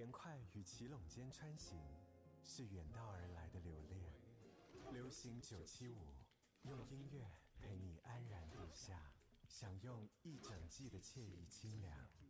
年快与骑拢间穿行，是远道而来的留恋。流行975，用音乐陪你安然度夏，享用一整季的惬意清凉。